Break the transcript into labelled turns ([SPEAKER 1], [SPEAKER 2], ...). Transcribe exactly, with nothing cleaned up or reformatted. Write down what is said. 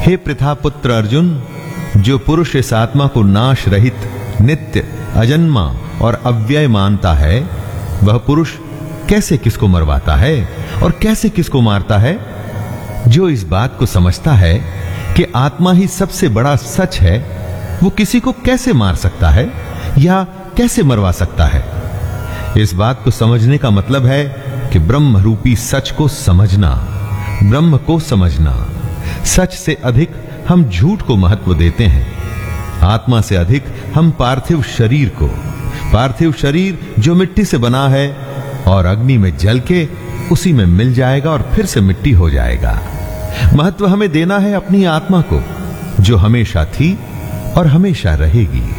[SPEAKER 1] हे पृथापुत्र अर्जुन, जो पुरुष इस आत्मा को नाश रहित, नित्य, अजन्मा और अव्यय मानता है, वह पुरुष कैसे किसको मरवाता है और कैसे किसको मारता है? जो इस बात को समझता है कि आत्मा ही सबसे बड़ा सच है, वो किसी को कैसे मार सकता है या कैसे मरवा सकता है? इस बात को समझने का मतलब है कि ब्रह्म रूपी सच को समझना, ब्रह्म को समझना। सच से अधिक हम झूठ को महत्व देते हैं, आत्मा से अधिक हम पार्थिव शरीर को। पार्थिव शरीर जो मिट्टी से बना है और अग्नि में जल के उसी में मिल जाएगा और फिर से मिट्टी हो जाएगा। महत्व हमें देना है अपनी आत्मा को, जो हमेशा थी और हमेशा रहेगी।